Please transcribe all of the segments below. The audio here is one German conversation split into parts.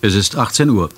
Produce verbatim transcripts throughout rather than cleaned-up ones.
Es ist achtzehn Uhr.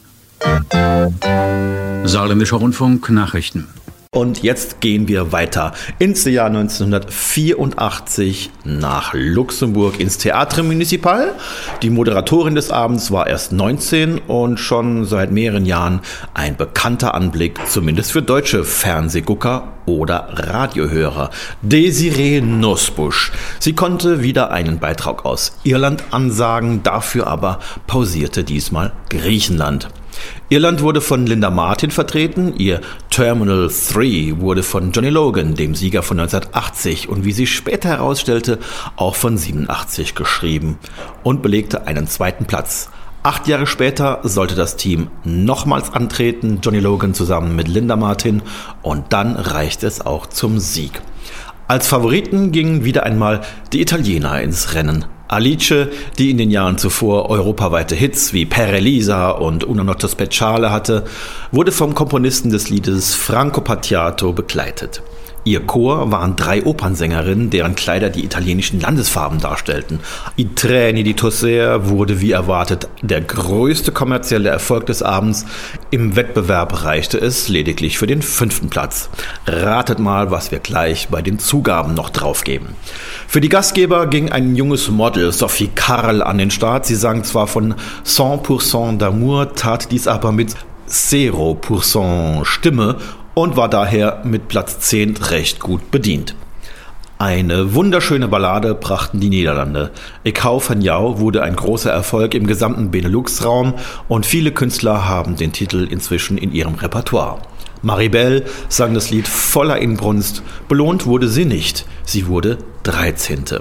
Saarländischer Rundfunk, Nachrichten. Und jetzt gehen wir weiter ins Jahr neunzehnhundertvierundachtzig nach Luxemburg ins Théâtre Municipal. Die Moderatorin des Abends war erst neunzehn und schon seit mehreren Jahren ein bekannter Anblick, zumindest für deutsche Fernsehgucker oder Radiohörer. Desiree Nosbusch. Sie konnte wieder einen Beitrag aus Irland ansagen, dafür aber pausierte diesmal Griechenland. Irland wurde von Linda Martin vertreten, ihr Terminal drei wurde von Johnny Logan, dem Sieger von neunzehnhundertachtzig und wie sich später herausstellte, auch von siebenundachtzig geschrieben und belegte einen zweiten Platz. Acht Jahre später sollte das Team nochmals antreten, Johnny Logan zusammen mit Linda Martin, und dann reichte es auch zum Sieg. Als Favoriten gingen wieder einmal die Italiener ins Rennen. Alice, die in den Jahren zuvor europaweite Hits wie Per Elisa und Una Notte Speciale hatte, wurde vom Komponisten des Liedes Franco Battiato begleitet. Ihr Chor waren drei Opernsängerinnen, deren Kleider die italienischen Landesfarben darstellten. I Treni di Toser wurde wie erwartet der größte kommerzielle Erfolg des Abends. Im Wettbewerb reichte es lediglich für den fünften Platz. Ratet mal, was wir gleich bei den Zugaben noch draufgeben. Für die Gastgeber ging ein junges Model, Sophie Karl, an den Start. Sie sang zwar von cent Prozent d'amour, tat dies aber mit zero Prozent Stimme und war daher mit Platz zehn recht gut bedient. Eine wunderschöne Ballade brachten die Niederlande. Ik hou van jou wurde ein großer Erfolg im gesamten Benelux-Raum und viele Künstler haben den Titel inzwischen in ihrem Repertoire. Maribel sang das Lied voller Inbrunst, belohnt wurde sie nicht, sie wurde dreizehnte.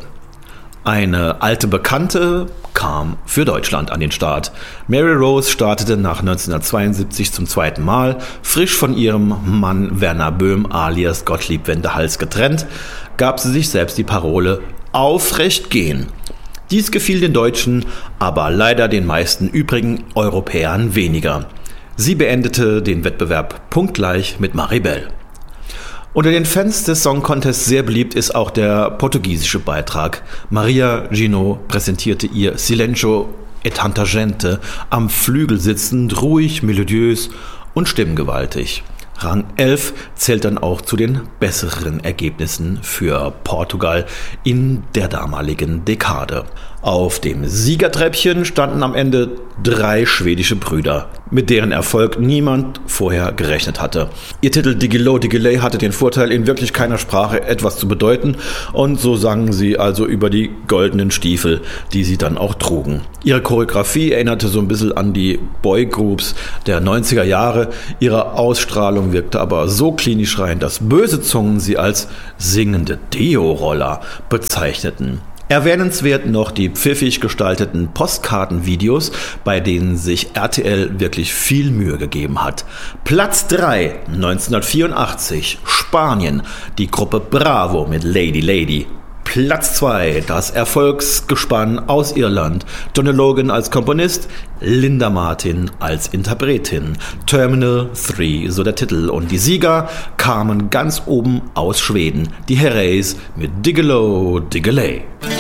Eine alte Bekannte kam für Deutschland an den Start. Mary Rose startete nach neunzehnhundertzweiundsiebzig zum zweiten Mal. Frisch von ihrem Mann Werner Böhm alias Gottlieb Wendehals getrennt, gab sie sich selbst die Parole „Aufrecht gehen". Dies gefiel den Deutschen, aber leider den meisten übrigen Europäern weniger. Sie beendete den Wettbewerb punktgleich mit Maribel. Unter den Fans des Song Contests sehr beliebt ist auch der portugiesische Beitrag. Maria Ginot präsentierte ihr Silêncio e tanta gente, am Flügel sitzend, ruhig, melodiös und stimmgewaltig. Rang elf zählt dann auch zu den besseren Ergebnissen für Portugal in der damaligen Dekade. Auf dem Siegertreppchen standen am Ende drei schwedische Brüder, mit deren Erfolg niemand vorher gerechnet hatte. Ihr Titel Diggiloo Diggiley hatte den Vorteil, in wirklich keiner Sprache etwas zu bedeuten, und so sangen sie also über die goldenen Stiefel, die sie dann auch trugen. Ihre Choreografie erinnerte so ein bisschen an die Boygroups der neunziger Jahre, ihre Ausstrahlung wirkte aber so klinisch rein, dass böse Zungen sie als singende Deo-Roller bezeichneten. Erwähnenswert noch die pfiffig gestalteten Postkartenvideos, bei denen sich R T L wirklich viel Mühe gegeben hat. Platz drei, neunzehnhundertvierundachtzig, Spanien, die Gruppe Bravo mit Lady Lady. Platz zwei, das Erfolgsgespann aus Irland, Johnny Logan als Komponist, Linda Martin als Interpretin. Terminal drei, so der Titel, und die Sieger kamen ganz oben aus Schweden, die Herreys mit Diggiloo Diggiley.